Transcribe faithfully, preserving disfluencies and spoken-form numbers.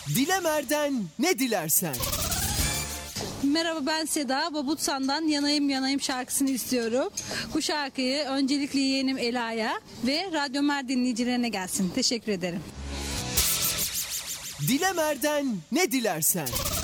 Dilemer'den ne dilersen. Merhaba, ben Seda. Babutsan'dan Yanayım Yanayım şarkısını istiyorum. Bu şarkıyı öncelikle yeğenim Ela'ya ve Radyo Mer dinleyicilerine gelsin. Teşekkür ederim. Dilemer'den ne dilersen.